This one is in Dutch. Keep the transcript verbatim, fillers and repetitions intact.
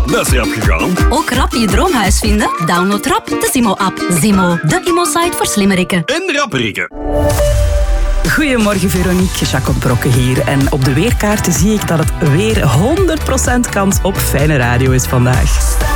Dat is rap gegaan. Ook rap je droomhuis vinden? Download rap de Zimo-app. Zimo, de immo-site voor slimmerikken. En rapperikken. Goedemorgen Veronique, Jacob Brokke hier. En op de weerkaarten zie ik dat het weer honderd procent kans op fijne radio is vandaag.